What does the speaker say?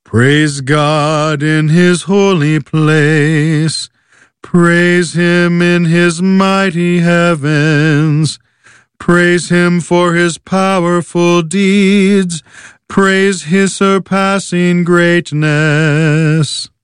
Praise God in his holy place. Praise him in his mighty heavens. Praise him for his powerful deeds. Praise his surpassing greatness.